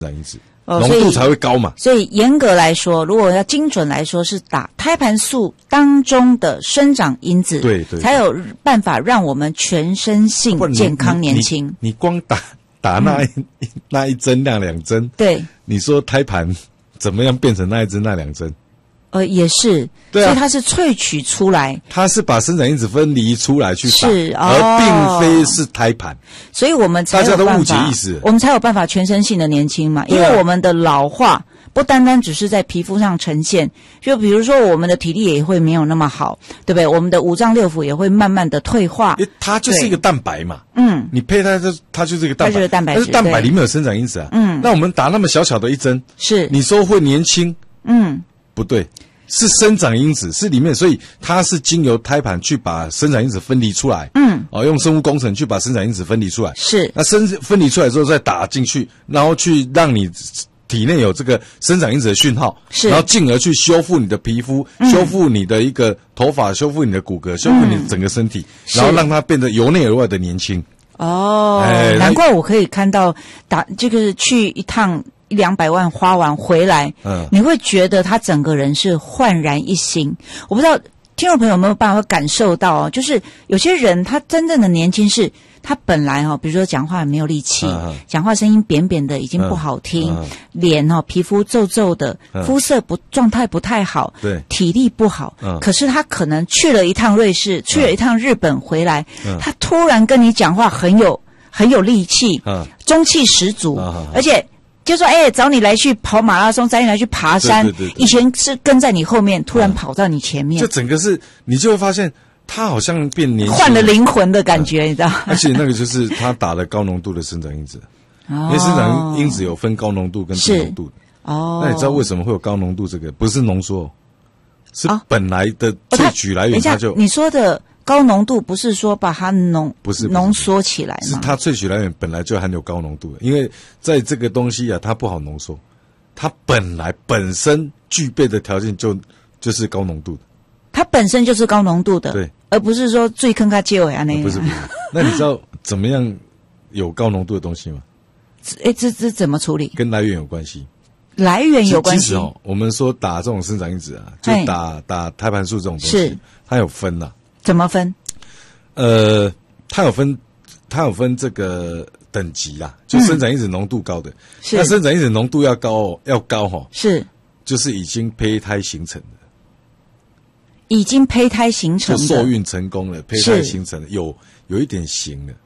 长因子，浓度才会高嘛。 所以严格来说，如果要精准来说，是打胎盘素当中的生长因子， 对对， 才有办法让我们全身性健康年轻。 你光打那一针那2针， 对， 你说胎盘怎么样变成那一针那2针？ 也是， 对啊， 所以它是萃取出来， 它是把生长因子分离出来去打， 是而并非是胎盘， 所以我们才有办法， 大家都误解意思， 我们才有办法全身性的年轻嘛，因为我们的老化不单单只是在皮肤上呈现，就比如说我们的体力也会没有那么好，对不对？我们的五脏六腑也会慢慢的退化， 它就是一个蛋白嘛， 你胚胎它就是一个蛋白， 它就是蛋白质， 但是蛋白里面有生长因子啊，那我们打那么小小的一针， 是你说会年轻，不对。是生长因子，是里面，所以它是经由胎盘去把生长因子分离出来，用生物工程去把生长因子分离出来， 是， 那分离出来之后再打进去，然后去让你体内有这个生长因子的讯号， 是， 然后进而去修复你的皮肤，修复你的一个头发，修复你的骨骼，修复你整个身体，然后让它变得由内而外的年轻。 难怪我可以看到这个去一趟100-200万花完回来，你会觉得他整个人是焕然一新。我不知道听众朋友有没有办法感受到就是有些人他真正的年轻是他本来比如说讲话没有力气，讲话声音扁扁的已经不好听，脸皮肤皱皱的，肤色状态不太好， 对， 体力不好，可是他可能去了一趟瑞士，去了一趟日本回来，他突然跟你讲话很有力气，中气十足，而且就说找你来去跑马拉松，找你来去爬山， 对对对对， 以前是跟在你后面，突然跑到你前面， 就整个是你就会发现他好像变年轻， 换了灵魂的感觉，你知道？ 而且那个就是他打了高浓度的生长因子，因为生长因子有分高浓度跟低浓度的。那你知道为什么会有高浓度？这个不是浓缩，是本来的萃取来源，它就你说的高浓度不是说把它不是浓缩起来吗？ 是它萃取来源本来就含有高浓度的，因为在这个东西它不好浓缩，它本身具备的条件就是高浓度的， 它本身就是高浓度的， 对， 而不是说最坑它结尾啊那样。 不是。那你知道怎么样有高浓度的东西吗？ 这怎么处理？ 跟来源有关系。 来源有关系。 其实我们说打这种生长因子就打胎盘素这种东西，它有分怎么分？ 它有分这个等级啦，就生长因子浓度高的，那生长因子浓度要高是，就是已经胚胎形成的， 已经胚胎形成的， 就受孕成功了，胚胎形成了，有一点形了。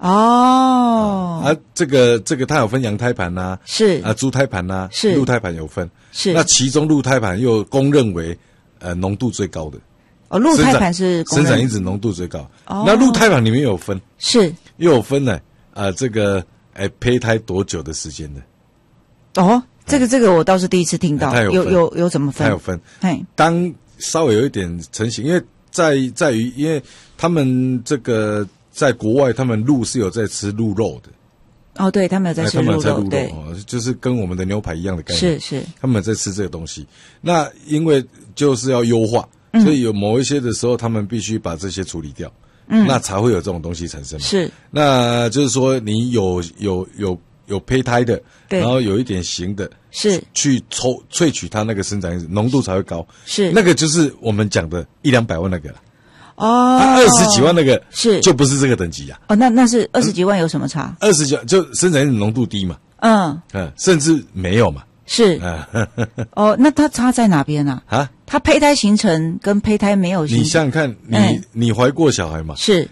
这个它有分羊胎盘是猪胎盘是鹿胎盘有分， 是那其中鹿胎盘又公认为浓度最高的。 鹿胎盘是生长因子浓度最高。那鹿胎盘里面又有分， 是又有分呢。这个胚胎多久的时间的？ 这个我倒是第一次听到。有怎么分？ 它有分。当稍微有一点成型，因为在于，因为他们这个在国外，他们鹿是有在吃鹿肉的。 对，他们有在吃鹿肉，对， 就是跟我们的牛排一样的概念。 是， 他们在吃这个东西。那因为就是要优化。所以有某一些的时候，他们必须把这些处理掉，那才会有这种东西产生。 是， 那就是说你有胚胎的，然后有一点形的， 是去萃取它那个生长因子，浓度才会高。 是， 那个就是我们讲的100-200万那个了。20几万那个是就不是这个等级那是20几万有什么差 ？20几万就生长因子浓度低嘛，甚至没有嘛。 是那它差在哪边它胚胎形成跟胚胎没有形成， 你想想看，你怀过小孩嘛？ 是，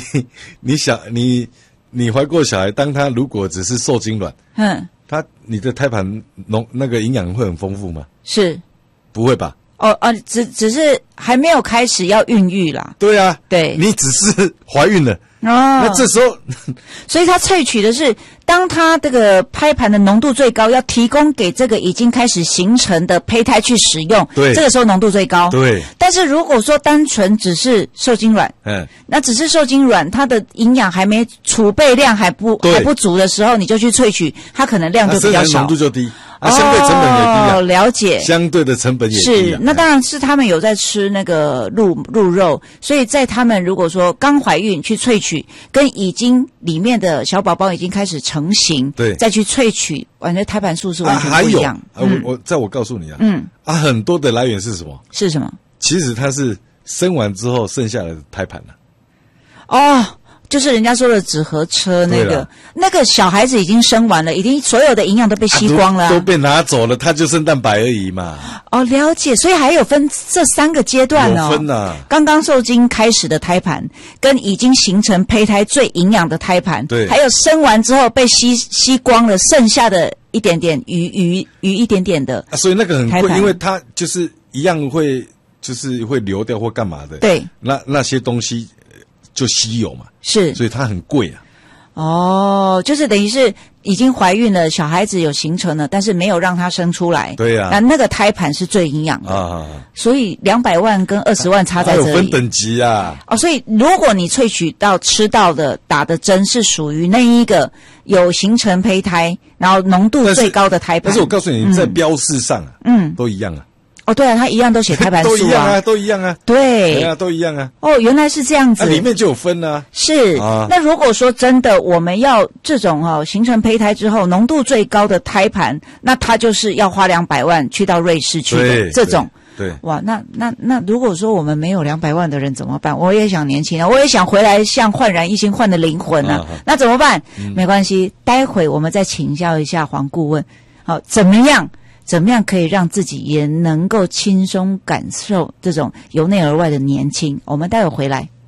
你怀过小孩，当他如果只是受精卵，你的胎盘那个营养会很丰富吗？ 是， 不会吧？ 只是还没有开始要孕育啦。 对啊， 对， 你只是怀孕了。那这时候， 所以它萃取的是，当它这个胎盘的浓度最高，要提供给这个已经开始形成的胚胎去使用。 对， 这个时候浓度最高。 对。 但是如果说单纯只是受精卵，那只是受精卵，它的营养还没储备量还不足的时候，你就去萃取，它可能量就比较少， 浓度就低。 相对成本也低啊。 了解， 相对的成本也低是。那当然是他们有在吃那个鹿肉，所以在他们如果说刚怀孕去萃取，跟已经里面的小宝宝已经开始成型， 对， 再去萃取，完全胎盘数是完全不一样。 我告诉你啊，很多的来源是什么？ 是什么？ 其实它是生完之后剩下的胎盘就是人家说的纸盒车那个小孩子已经生完了，已经所有的营养都被吸光了， 都被拿走了，它就剩蛋白而已嘛。 了解，所以还有分这3个阶段有分啊。 刚刚受精开始的胎盘，跟已经形成胚胎最营养的胎盘， 对， 还有生完之后被吸光了，剩下的一点点余一点点的， 所以那个很贵，因为它就是一样会流掉或干嘛的。 对， 那些东西就稀有嘛， 是， 所以它很贵啊。 就是等于是已经怀孕了，小孩子有形成了，但是没有让它生出来。 对呀， 那个胎盘是最营养的所以200万跟20万差在这里。 有分等级啊。 所以如果你萃取到吃到的打的针是属于那一个有形成胚胎，然后浓度最高的胎盘， 但是我告诉你，在标示上都一样啊。 对啊，它一样都写胎盘数都一样啊，都一样啊。 对啊，都一样啊。 原来是这样子。 里面就有分啊。 是那如果说真的我们要这种形成胚胎之后浓度最高的胎盘，那它就是要花200万去到瑞士去的这种。 对， 哇，那如果说我们没有200万的人怎么办？我也想年轻啊，我也想回来像焕然一新换的灵魂啊。那怎么办？没关系，待会我们再请教一下黄顾问。怎么样可以让自己也能够轻松感受这种由内而外的年轻？我们待会回来。